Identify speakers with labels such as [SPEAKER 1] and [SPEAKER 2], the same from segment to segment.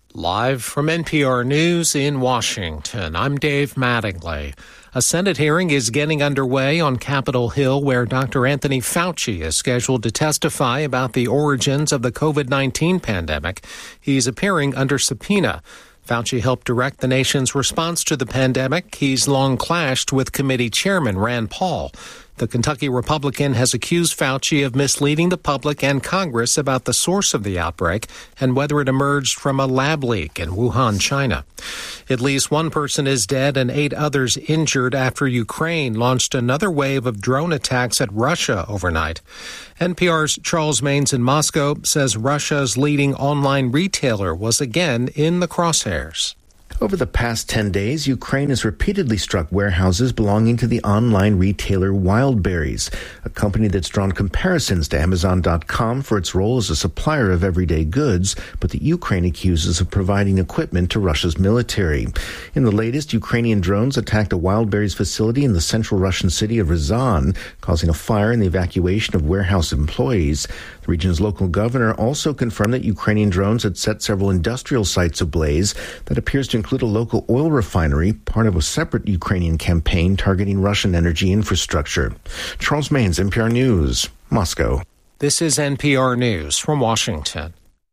[SPEAKER 1] Live from NPR News in Washington, I'm Dave Mattingly. A Senate hearing is getting underway on Capitol Hill where Dr. Anthony Fauci is scheduled to testify about the origins of the COVID-19 pandemic. He's appearing under subpoena. Fauci helped direct the nation's response to the pandemic. He's long clashed with committee chairman Rand Paul. The Kentucky Republican has accused Fauci of misleading the public and Congress about the source of the outbreak and whether it emerged from a lab leak in Wuhan, China. At least one person is dead and 8 others injured after Ukraine launched another wave of drone attacks at Russia overnight. NPR's Charles Maynes in Moscow says Russia's leading online retailer was again in the crosshairs.
[SPEAKER 2] Over the past 10 days, Ukraine has repeatedly struck warehouses belonging to the online retailer Wildberries, a company that's drawn comparisons to Amazon.com for its role as a supplier of everyday goods, but that Ukraine accuses of providing equipment to Russia's military. In the latest, Ukrainian drones attacked a Wildberries facility in the central Russian city of Ryazan, causing a fire and the evacuation of warehouse employees. The region's local governor also confirmed that Ukrainian drones had set several industrial sites ablaze. That appears to include a local oil refinery, part of a separate Ukrainian campaign targeting Russian energy infrastructure. Charles Maynes, NPR News, Moscow.
[SPEAKER 1] This is NPR News from Washington.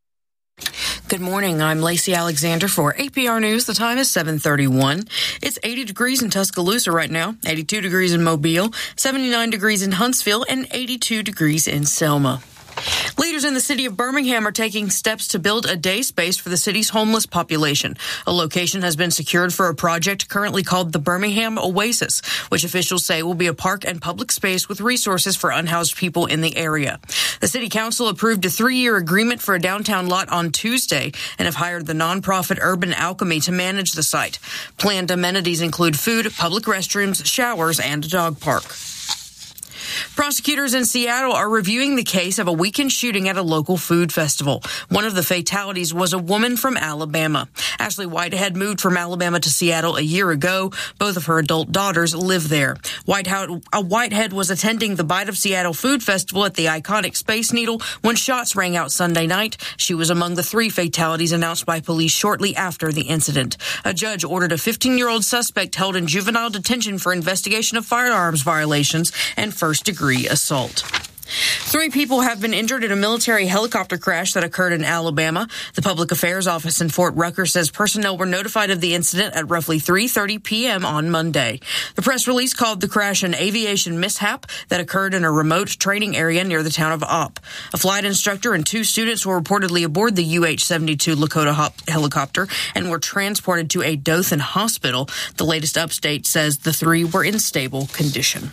[SPEAKER 3] Good morning. I'm Lacey Alexander for APR News. The time is 7:31. It's 80 degrees in Tuscaloosa right now, 82 degrees in Mobile, 79 degrees in Huntsville, and 82 degrees in Selma. Leaders in the city of Birmingham are taking steps to build a day space for the city's homeless population. A location has been secured for a project currently called the Birmingham Oasis, which officials say will be a park and public space with resources for unhoused people in the area. The city council approved a 3-year agreement for a downtown lot on Tuesday and have hired the nonprofit Urban Alchemy to manage the site. Planned amenities include food, public restrooms, showers, and a dog park. Prosecutors in Seattle are reviewing the case of a weekend shooting at a local food festival. One of the fatalities was a woman from Alabama. Ashley Whitehead moved from Alabama to Seattle a year ago. Both of her adult daughters live there. Whitehead was attending the Bite of Seattle Food Festival at the iconic Space Needle when shots rang out Sunday night. She was among the 3 fatalities announced by police shortly after the incident. A judge ordered a 15-year-old suspect held in juvenile detention for investigation of firearms violations and first-degree assault. 3 people have been injured in a military helicopter crash that occurred in Alabama. The Public Affairs Office in Fort Rucker says personnel were notified of the incident at roughly 3:30 p.m. on Monday. The press release called the crash an aviation mishap that occurred in a remote training area near the town of Opp. A flight instructor and 2 students were reportedly aboard the UH-72 Lakota helicopter and were transported to a Dothan hospital. The latest update says the 3 were in stable condition.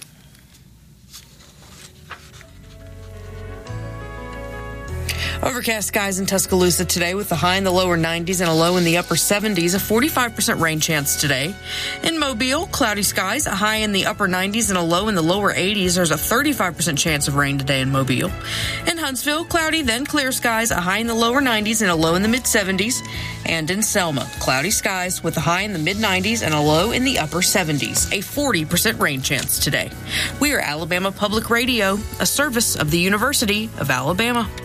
[SPEAKER 3] Overcast skies in Tuscaloosa today with a high in the lower 90s and a low in the upper 70s, a 45% rain chance today. In Mobile, cloudy skies, a high in the upper 90s and a low in the lower 80s. There's a 35% chance of rain today in Mobile. In Huntsville, cloudy, then clear skies, a high in the lower 90s and a low in the mid-70s. And in Selma, cloudy skies with a high in the mid-90s and a low in the upper 70s, a 40% rain chance today. We are Alabama Public Radio, a service of the University of Alabama.